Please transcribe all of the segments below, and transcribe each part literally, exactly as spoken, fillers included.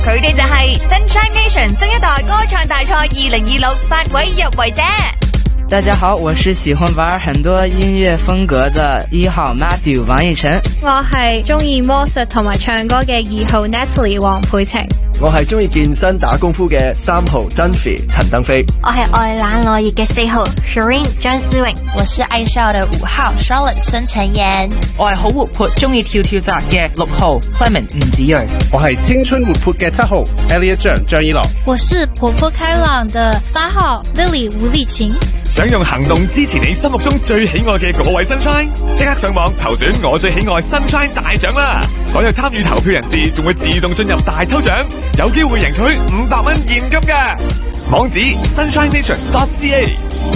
佢哋就係 Sunshine Nation 新一代歌唱大賽二零二六八位入圍者。 大家好，我是喜歡玩很多音樂風格的一號 Matthew 王奕晨。 我係中意魔術同埋唱歌嘅二號 Natalie 黃佩晴。 我係中意健身打功夫嘅三號 Dunphy 陳登飛。 我係愛冷愛熱嘅四號 Shireen 張思穎。 我是愛笑的五號 Charlotte 申陳妍。 我係好活潑中意跳跳紮嘅六號 Clement 吳子睿。 我係青春活潑嘅七號 Elliot 張張依樂。 我是活潑開朗的八號 Lily 吳麗琴。 想用行動支持你心目中最喜愛嘅嗰位 Sunshine， 即刻上網投選我最喜愛 Sunshine 大獎啦！所有參與投票人士仲會自動進入大抽獎，有機會贏取五百蚊現金嘅。網址 sunshine nation dot c a。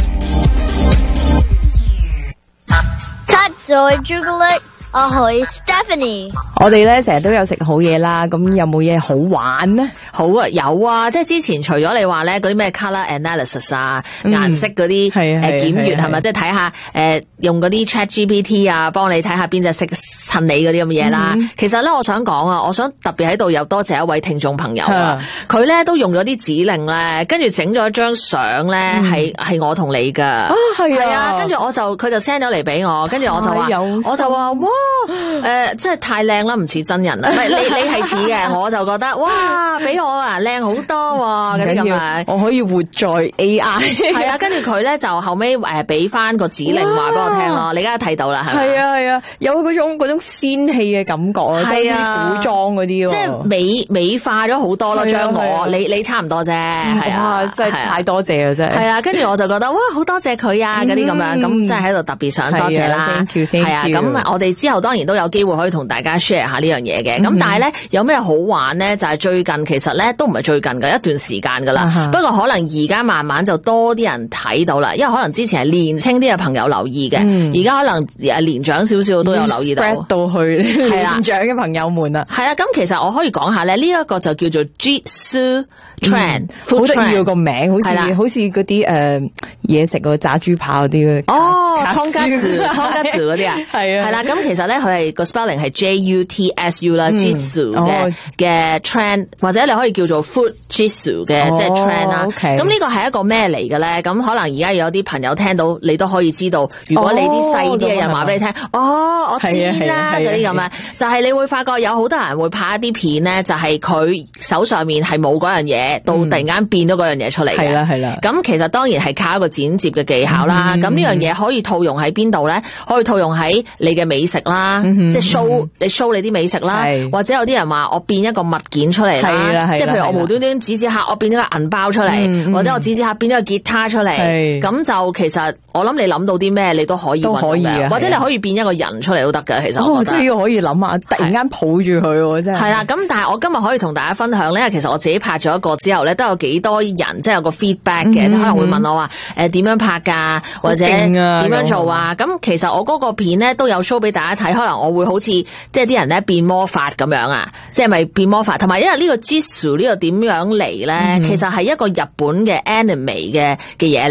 七仔朱古力，我係 Stephanie。 我哋咧成日都有食好嘢啦，咁有冇嘢好玩呢？ 好啊，有啊，即係之前除咗你話咧嗰啲咩 colour analysis 啊， 嗯、 顏色嗰啲誒檢閱係咪？即係睇下誒用嗰啲 Chat G P T 啊，幫你睇下邊隻色襯你嗰啲咁嘅嘢啦。嗯、其實咧，我想講啊，我想特別喺度又多謝一位聽眾朋友啊，佢咧都用咗啲指令咧，跟住整咗一張相咧，係係、嗯、我同你噶。啊，係啊，啊，跟住我就佢就 send 咗嚟俾我，跟住我就話，我就話哇，誒、呃，真係太靚啦，唔似真人啦。唔係你你係似嘅，我就覺得哇，俾我啊靚好多喎，嗰啲咁樣， 我可以活在 A I。 係啊，跟住佢咧就後尾誒俾翻個指令話俾我聽咯，你而家睇到啦，係咪？ 係啊係啊，有嗰種嗰種仙氣嘅感覺啊，即係啲古裝嗰啲， 即係美美化咗好多咯，將我你你差唔多啫，係啊， 真係太多謝啦，真係。 係啊，跟住我就覺得哇，好多謝佢啊，嗰啲咁樣，咁真係喺度特別想多謝啦。 Thank you, thank you。 係啊，咁我哋之後當然都有機會可以同大家 share 下呢樣嘢嘅。咁但係咧有咩好玩咧？就係最近其實咧都唔係最近嘅一段時間噶啦，不過可能而家慢慢就多啲人睇到啦，因為可能之前係年青啲嘅朋友留意嘅，而家可能誒年長少少都有留意到， 到去年長嘅朋友們啦。 係啦，咁其實我可以講下咧，呢一個就叫做 Jitsu Trend， 好得意個名，好似好似嗰啲誒嘢食個炸豬扒嗰啲哦，湯吉士湯吉士嗰啲啊，係啊，係啦，咁其實咧佢係個 spelling 係 J U T S U 啦，Jitsu 嘅嘅 trend， 或者你可以叫做 Foot Jitsu 嘅即係 trend 啦。咁呢個係一個咩嚟嘅咧？咁可能而家有啲朋友聽到，你都可以知道。如果你啲細啲嘅人話俾你聽，哦，我知啦，嗰啲咁樣，就係你會發覺有好多人會拍一啲片咧，就係佢手上面係冇嗰樣嘢，到突然間變咗嗰樣嘢出嚟嘅。係啦係啦。咁其實當然係靠一個剪接嘅技巧啦。咁呢樣嘢可以套用喺邊度咧？可以套用喺你嘅美食啦，即係 show 你 show 你啲美食啦，或者有啲人話我變一個物件出嚟啦，即係譬如我無端端指指下我變咗個銀包出嚟，或者我指指下變咗個吉他出嚟，咁就其實我諗你諗到啲咩你都可以揾到嘅，或者你可以變一個人出嚟都得嘅。其實我覺得呢個可以諗下，突然間抱住佢真係。 係啦，咁但係我今日可以同大家分享咧，其實我自己拍咗一個之後咧，都有幾多人即係有個 feedback 嘅，可能會問我話誒點樣拍㗎，或者點樣做啊？咁其實我嗰個片咧都有 show 俾大家睇，可能我會好似即係啲人咧變魔法咁樣啊，即係咪變魔法？同埋因為呢個 Jitsu 呢個點樣嚟咧，其實係一個日本嘅 anime 嘅嘅嘢。